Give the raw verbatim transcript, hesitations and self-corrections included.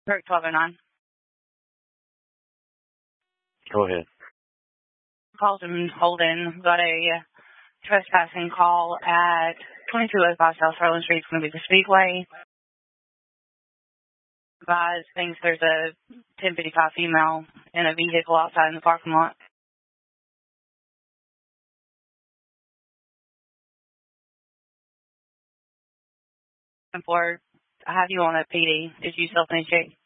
Kirk twelve oh nine. Go ahead. Carlton Holden got a trespassing call at twenty-two oh five South Harlan Street, Columbia Speedway. Guys thinks there's a ten fifty-five female in a vehicle outside in the parking lot. And for I have you on a P D. Did you self-initiate?